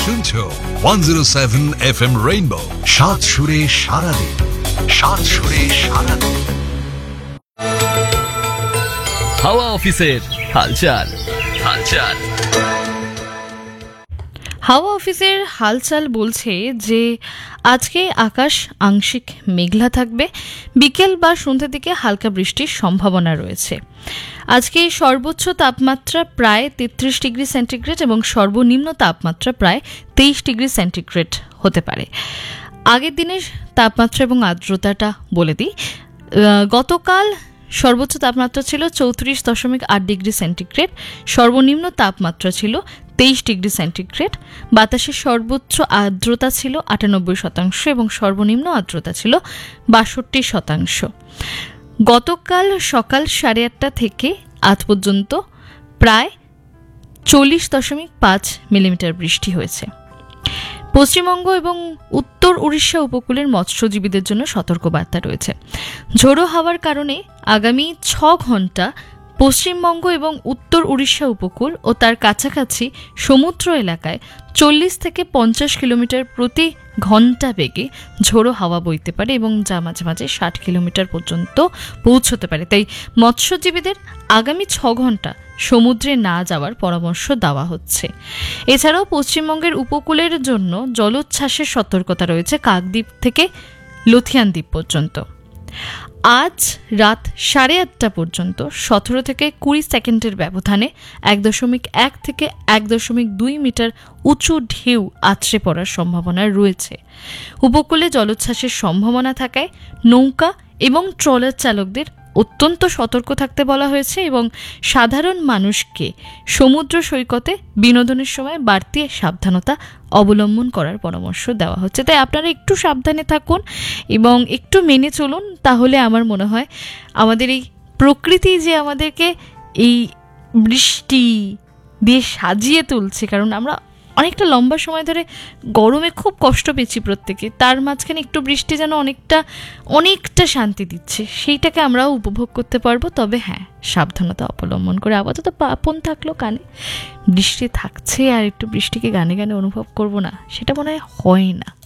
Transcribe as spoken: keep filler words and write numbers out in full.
শুনছো one zero seven F M rainbow, সাত সুরে সারাদিন, সাত সুরে সারাদিন। হাওয়া অফিসের হালচাল হালচাল হাওয়া অফিসের হালচাল বলছে যে আজকে আকাশ আংশিক মেঘলা থাকবে, বিকেল বা সন্ধ্যার দিকে হালকা বৃষ্টির সম্ভাবনা রয়েছে। আজকে সর্বোচ্চ তাপমাত্রা প্রায় তেত্রিশ ডিগ্রি সেন্টিগ্রেড এবং সর্বনিম্ন তাপমাত্রা প্রায় তেইশ ডিগ্রি সেন্টিগ্রেড হতে পারে। আগের দিনের তাপমাত্রা এবং আর্দ্রতাটা বলে দিই। গতকাল সর্বোচ্চ তাপমাত্রা ছিল চৌত্রিশ দশমিক আট ডিগ্রি সেন্টিগ্রেড, সর্বনিম্ন তাপমাত্রা ছিল তেইশ ডিগ্রি সেন্টিগ্রেড। বাতাসের সর্বোচ্চ আর্দ্রতা ছিল আটানব্বই শতাংশ এবং সর্বনিম্ন আর্দ্রতা ছিল বাষট্টি শতাংশ। গতকাল সকাল সাড়ে আটটা থেকে আজ পর্যন্ত প্রায় চল্লিশ দশমিক পাঁচ মিলিমিটার বৃষ্টি হয়েছে। পশ্চিমবঙ্গ এবং উত্তর উড়িষ্যা উপকূলের মৎস্যজীবীদের জন্য সতর্কবার্তা রয়েছে। ঝোড়ো হাওয়ার কারণে আগামী ছ ঘন্টা পশ্চিমবঙ্গ এবং উত্তর উড়িষ্যা উপকূল ও তার কাছাকাছি সমুদ্র এলাকায় চল্লিশ থেকে পঞ্চাশ কিলোমিটার প্রতি ঘন্টা বেগে ঝোড়ো হাওয়া বইতে পারে এবং যা মাঝে মাঝে ষাট কিলোমিটার পর্যন্ত পৌঁছতে পারে। তাই মৎস্যজীবীদের আগামী ছ ঘন্টা সমুদ্রে না যাওয়ার পরামর্শ দেওয়া হচ্ছে। এছাড়াও পশ্চিমবঙ্গের উপকূলের জন্য জলোচ্ছ্বাসের সতর্কতা রয়েছে কাকদ্বীপ থেকে লথিয়ান দ্বীপ পর্যন্ত। আজ রাত সাড়ে আটটা পর্যন্ত সতেরো থেকে কুড়ি সেকেন্ডের ব্যবধানে এক দশমিক এক থেকে এক দশমিক দুই মিটার উঁচু ঢেউ আছড়ে পড়ার সম্ভাবনা রয়েছে। উপকূলে জলোচ্ছ্বাসের সম্ভাবনা থাকায় নৌকা এবং ট্রলার চালকদের অত্যন্ত সতর্ক থাকতে বলা হয়েছে এবং সাধারণ মানুষকে সমুদ্র সৈকতে বিনোদনের সময় বাড়তি সাবধানতা অবলম্বন করার পরামর্শ দেওয়া হচ্ছে। তাই আপনারা একটু সাবধানে থাকুন এবং একটু মেনে চলুন, তাহলে আমার মনে হয় আমাদের এই প্রকৃতি যে আমাদেরকে এই বৃষ্টি দিয়ে সাজিয়ে তুলছে, কারণ আমরা অনেকটা লম্বা সময় ধরে গরমে খুব কষ্ট পেয়েছি প্রত্যেকে, তার মাঝখানে একটু বৃষ্টি যেন অনেকটা অনেকটা শান্তি দিচ্ছে, সেইটাকে আমরাও উপভোগ করতে পারবো। তবে হ্যাঁ, সাবধানতা অবলম্বন করে। আপাতত আপন থাকলো কানে, বৃষ্টি থাকছে আর একটু বৃষ্টিকে গানে গানে অনুভব করব না, সেটা মনে হয় হয় না।